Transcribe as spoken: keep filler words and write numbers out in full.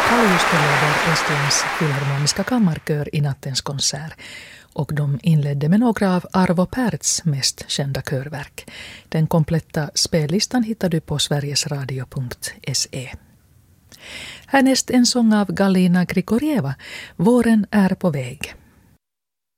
Kaljuste leder Estlands filharmoniska kammarkör i nattens konsert och de inledde med några av Arvo Pärts mest kända körverk. Den kompletta spellistan hittar du på sverigesradio punkt se. Härnäst en sång av Galina Grigorieva, Våren är på väg.